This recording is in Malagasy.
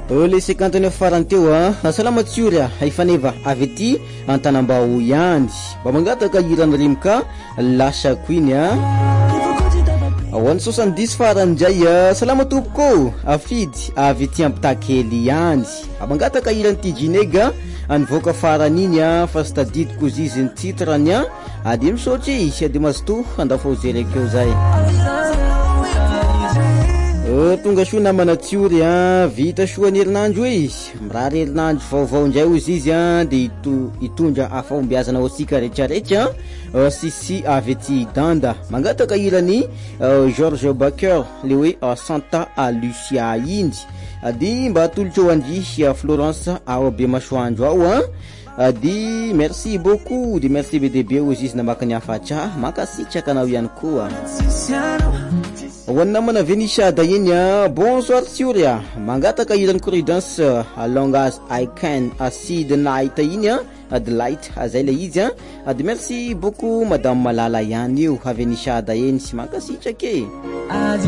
le 59 farany teo salama tsiory ifaneva avy ety antanambao ihany mba mangataka irany rimka lasa queen awan 70 farany jay salama tompoko afidy avy ety ampitakely ihany mangataka irany tijinega anvoka farany iny fa stadidiko izy ny titrany ady misotry ady mazoto andafo zerekeo zay tonga soa namana tsiory vita soa ny herinandro izy mirary herinandro vaovao ndray ozy izy de itondra afahombiazana osika rehetrarehetra sisi avy ety danda mangataka irany George Baker le hoe Santa Lucia indy ady mba atolotra ho andry Florence ao be masoandro ao ady merci beaucoup de merci bdb ozy izy namakany afatra makasitraka anao ihany koa wanna mana Venisha dayenya bonsoir Syria mangataka irany corridance along as I can see the night inya the light azay le izy ady merci beaucoup madame Malala yani io Venisha dayeny si makasitrake